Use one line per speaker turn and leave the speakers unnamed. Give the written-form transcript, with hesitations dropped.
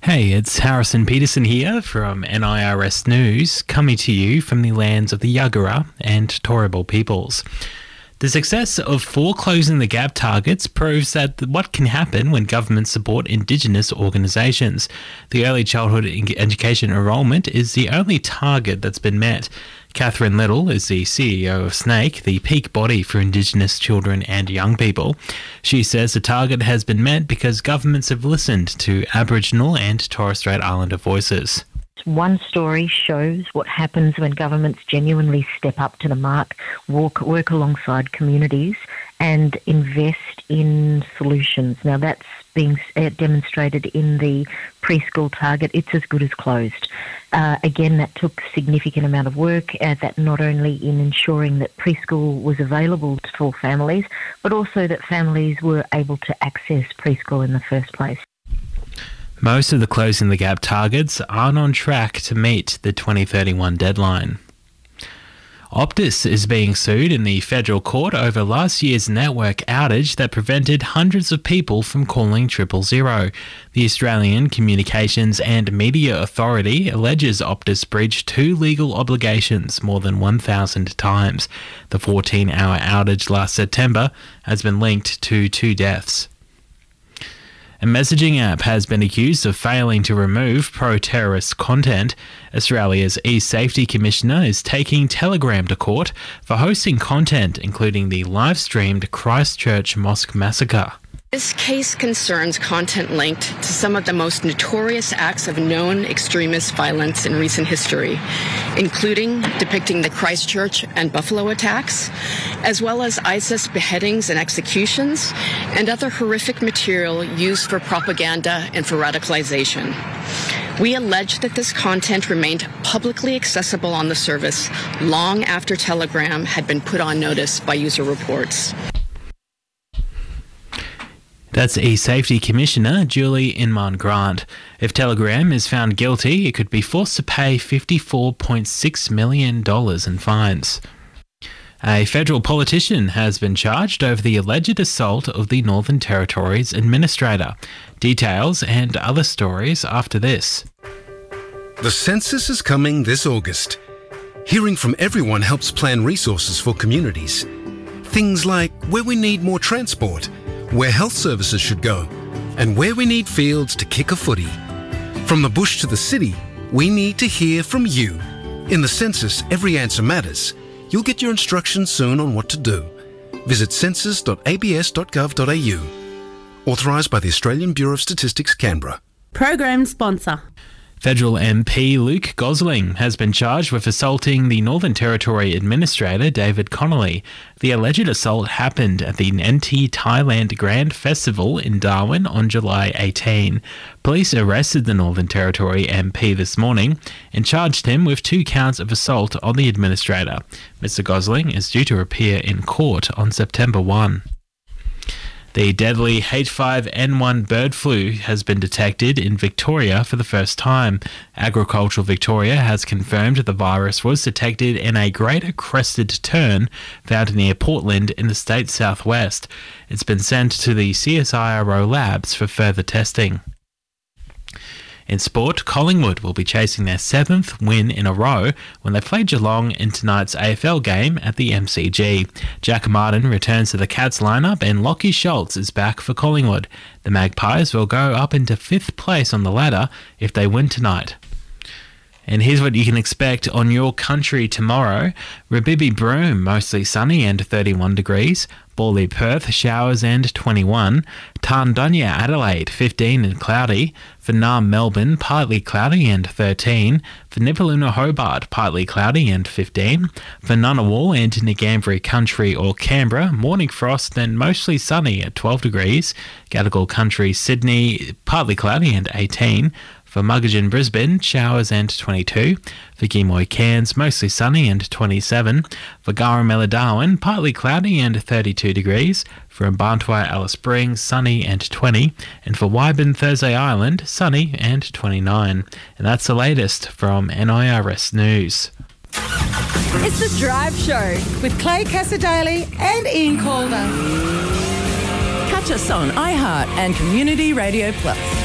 Hey, it's Harrison Peterson here from NIRS News, coming to you from the lands of the Yagara and Turrbal peoples. The success of 4 Closing the Gap targets proves that what can happen when governments support Indigenous organisations. The early childhood education enrolment is the only target that's been met. Catherine Little is the CEO of SNAICC, the peak body for Indigenous children and young people. She says the target has been met because governments have listened to Aboriginal and Torres Strait Islander voices.
One story shows what happens when governments genuinely step up to the mark, work alongside communities and invest in solutions. Now that's being demonstrated in the preschool target. It's as good as closed. Again, that took a significant amount of work, that not only in ensuring that preschool was available for families, but also that families were able to access preschool in the first place.
Most of the Closing the Gap targets aren't on track to meet the 2031 deadline. Optus is being sued in the federal court over last year's network outage that prevented hundreds of people from calling 000. The Australian Communications and Media Authority alleges Optus breached 2 legal obligations more than 1,000 times. The 14-hour outage last September has been linked to 2 deaths. A messaging app has been accused of failing to remove pro-terrorist content. Australia's e-Safety Commissioner is taking Telegram to court for hosting content including the live-streamed Christchurch Mosque massacre.
This case concerns content linked to some of the most notorious acts of known extremist violence in recent history, including depicting the Christchurch and Buffalo attacks, as well as ISIS beheadings and executions, and other horrific material used for propaganda and for radicalization. We allege that this content remained publicly accessible on the service long after Telegram had been put on notice by user reports.
That's e-Safety Commissioner Julie Inman-Grant. If Telegram is found guilty, it could be forced to pay $54.6 million in fines. A federal politician has been charged over the alleged assault of the Northern Territory's administrator. Details and other stories after this.
The census is coming this August. Hearing from everyone helps plan resources for communities. Things like where we need more transport, where health services should go, and where we need fields to kick a footy. From the bush to the city, we need to hear from you. In the census, every answer matters. You'll get your instructions soon on what to do. Visit census.abs.gov.au. Authorised by the Australian Bureau of Statistics, Canberra.
Program sponsor.
Federal MP Luke Gosling has been charged with assaulting the Northern Territory Administrator David Connolly. The alleged assault happened at the NT Thailand Grand Festival in Darwin on July 18. Police arrested the Northern Territory MP this morning and charged him with 2 counts of assault on the administrator. Mr. Gosling is due to appear in court on September 1. The deadly H5N1 bird flu has been detected in Victoria for the first time. Agricultural Victoria has confirmed the virus was detected in a greater crested tern found near Portland in the state's southwest. It's been sent to the CSIRO labs for further testing. In sport, Collingwood will be chasing their 7th win in a row when they play Geelong in tonight's AFL game at the MCG. Jack Martin returns to the Cats lineup and Lachie Schultz is back for Collingwood. The Magpies will go up into 5th place on the ladder if they win tonight. And here's what you can expect on your country tomorrow. Rabibi Broome, mostly sunny and 31 degrees. Bawley Perth, showers and 21. Tarndunya Adelaide, 15 and cloudy. For Naarm Melbourne, partly cloudy and 13. For Nipaluna Hobart, partly cloudy and 15. For Ngunnawal and Ngambri Country or Canberra, morning frost and mostly sunny at 12 degrees. Gadigal Country Sydney, partly cloudy and 18. For Muggeridge Brisbane, showers and 22. For Gimoy Cairns, mostly sunny and 27. For Garamella Darwin, partly cloudy and 32 degrees. For Mbarntwe Alice Springs, sunny and 20. And for Wyburn Thursday Island, sunny and 29. And that's the latest from NIRS News.
It's The Drive Show with Clay Cassadaly and Ian Calder.
Catch us on iHeart and Community Radio Plus.